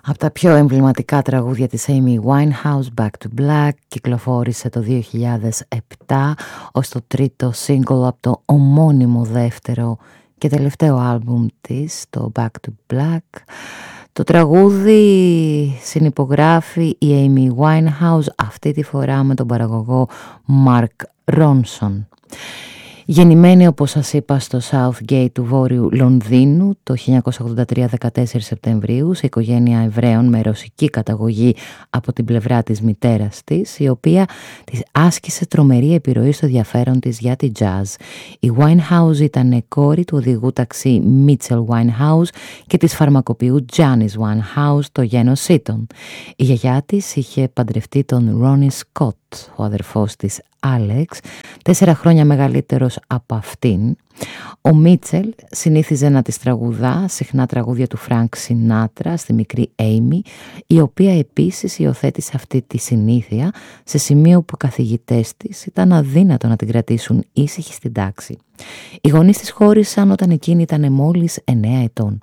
Από τα πιο εμβληματικά τραγούδια της Amy Winehouse, Back to Black, κυκλοφόρησε το 2007 ως το τρίτο single από το ομώνυμο δεύτερο και τελευταίο άλμπουμ της, το Back to Black. Το τραγούδι συνυπογράφει η Amy Winehouse, αυτή τη φορά με τον παραγωγό Mark Ronson. Γεννημένη, όπως σας είπα, στο Southgate του Βόρειου Λονδίνου το 1983, 14 Σεπτεμβρίου, σε οικογένεια Εβραίων με ρωσική καταγωγή από την πλευρά της μητέρας της, η οποία της άσκησε τρομερή επιρροή στο ενδιαφέρον της για τη jazz. Η Winehouse ήταν κόρη του οδηγού ταξί Mitchell Winehouse και της φαρμακοποιού Janice Winehouse, το γένος Seton. Η γιαγιά της είχε παντρευτεί τον Ronnie Scott, ο αδερφός της Άλεξ, 4 χρόνια μεγαλύτερος από αυτήν. Ο Μίτσελ συνήθιζε να της τραγουδά συχνά τραγούδια του Φρανκ Σινάτρα στη μικρή Έιμι, η οποία επίσης υιοθέτησε αυτή τη συνήθεια σε σημείο που οι καθηγητές της ήταν αδύνατο να την κρατήσουν ήσυχη στην τάξη. Οι γονείς της χώρισαν όταν εκείνη ήταν μόλις 9 ετών.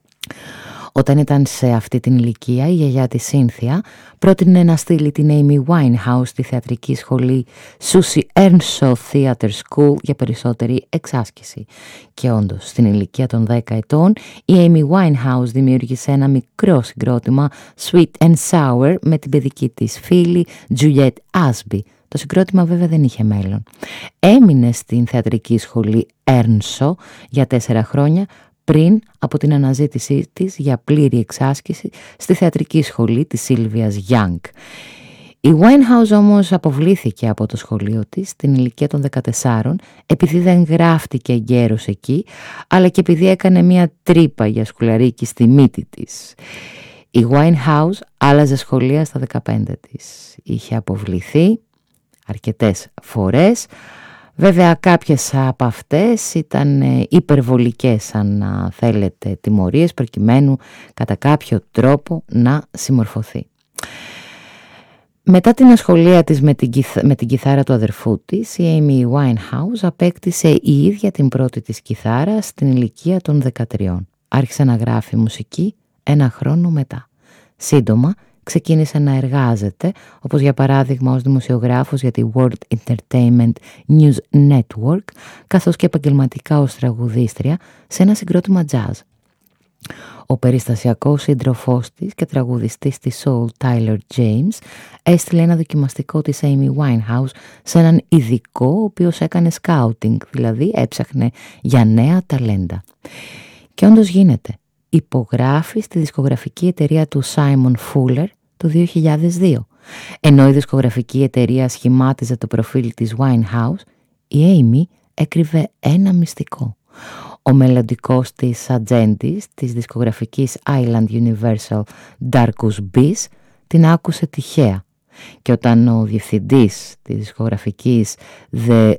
Όταν ήταν σε αυτή την ηλικία, η γιαγιά της Σίνθια πρότεινε να στείλει την Amy Winehouse στη θεατρική σχολή Susie Earnshaw Theatre School για περισσότερη εξάσκηση. Και όντως, στην ηλικία των 10 ετών, η Amy Winehouse δημιούργησε ένα μικρό συγκρότημα Sweet and Sour με την παιδική της φίλη Juliette Ashby. Το συγκρότημα βέβαια δεν είχε μέλλον. Έμεινε στην θεατρική σχολή Earnshaw για 4 χρόνια, πριν από την αναζήτησή της για πλήρη εξάσκηση στη θεατρική σχολή της Sylvia's Young. Η Winehouse όμως αποβλήθηκε από το σχολείο της στην ηλικία των 14, επειδή δεν γράφτηκε εγκαίρος εκεί, αλλά και επειδή έκανε μια τρύπα για σκουλαρίκι στη μύτη της. Η Winehouse άλλαζε σχολεία στα 15 της. Είχε αποβληθεί αρκετές φορές. Βέβαια κάποιες από αυτές ήταν υπερβολικές, αν θέλετε, τιμωρίες προκειμένου κατά κάποιο τρόπο να συμμορφωθεί. Μετά την ασχολία της με την κιθάρα του αδερφού της, η Amy Winehouse απέκτησε η ίδια την πρώτη της κιθάρα στην ηλικία των 13. Άρχισε να γράφει μουσική 1 χρόνο μετά. Σύντομα ξεκίνησε να εργάζεται, όπως για παράδειγμα ως δημοσιογράφος για τη World Entertainment News Network, καθώς και επαγγελματικά ως τραγουδίστρια σε ένα συγκρότημα jazz. Ο περιστασιακός σύντροφός της και τραγουδιστής της soul Tyler James έστειλε ένα δοκιμαστικό της Amy Winehouse σε έναν ειδικό ο οποίος έκανε scouting, δηλαδή έψαχνε για νέα ταλέντα. Και όντως γίνεται. Υπογράφει στη δισκογραφική εταιρεία του Simon Fuller το 2002. Ενώ η δισκογραφική εταιρεία σχημάτιζε το προφίλ της Winehouse, η Amy έκρυβε ένα μυστικό. Ο μελλοντικός της ατζέντης της δισκογραφικής Island Universal Darkus Biss την άκουσε τυχαία. Και όταν ο διευθυντής της δισκογραφικής The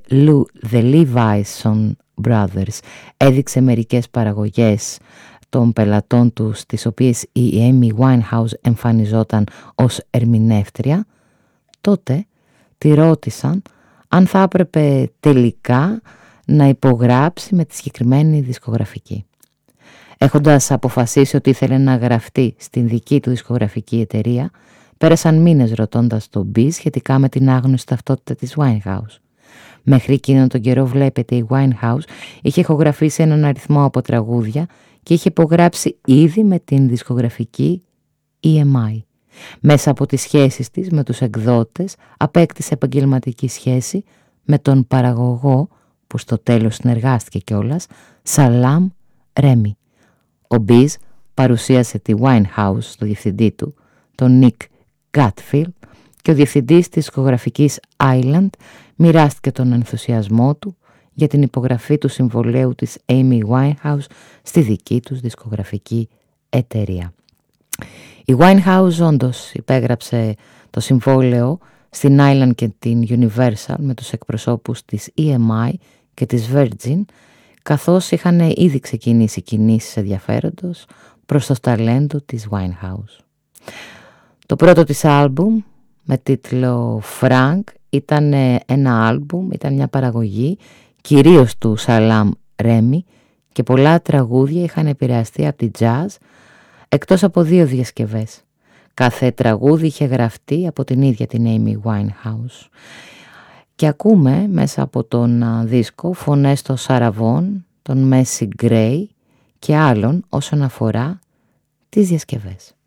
Levinson Brothers έδειξε μερικές παραγωγές των πελατών τους, στις οποίες η Amy Winehouse εμφανιζόταν ως ερμηνεύτρια, τότε τη ρώτησαν αν θα έπρεπε τελικά να υπογράψει με τη συγκεκριμένη δισκογραφική. Έχοντας αποφασίσει ότι ήθελε να γραφτεί στην δική του δισκογραφική εταιρεία, πέρασαν μήνες ρωτώντας τον Biss σχετικά με την άγνωστη ταυτότητα της Winehouse. Μέχρι εκείνον τον καιρό, βλέπετε, η Winehouse είχε ηχογραφήσει έναν αριθμό από τραγούδια και είχε υπογράψει ήδη με την δισκογραφική EMI. Μέσα από τις σχέσεις της με τους εκδότες απέκτησε επαγγελματική σχέση με τον παραγωγό, που στο τέλος συνεργάστηκε κιόλας, Σαλάμ Ρέμι. Ο Biss παρουσίασε τη Winehouse στο διευθυντή του, τον Nick Gatfield, και ο διευθυντής της δισκογραφικής Island μοιράστηκε τον ενθουσιασμό του για την υπογραφή του συμβολαίου της Amy Winehouse στη δική τους δισκογραφική εταιρεία. Η Winehouse όντως υπέγραψε το συμβόλαιο στην Island και την Universal με τους εκπροσώπους της EMI και της Virgin, καθώς είχαν ήδη ξεκινήσει κινήσεις ενδιαφέροντος προς το ταλέντο της Winehouse. Το πρώτο της άλμπουμ με τίτλο Frank ήταν ένα άλμπουμ, ήταν μια παραγωγή κυρίως του Σαλάμ Ρέμι, και πολλά τραγούδια είχαν επηρεαστεί από τη jazz, εκτός από 2 διασκευές. Κάθε τραγούδι είχε γραφτεί από την ίδια την Amy Winehouse. Και ακούμε μέσα από τον δίσκο φωνές των Sarah Vaughan, των Macy Gray και άλλων όσον αφορά τις διασκευές.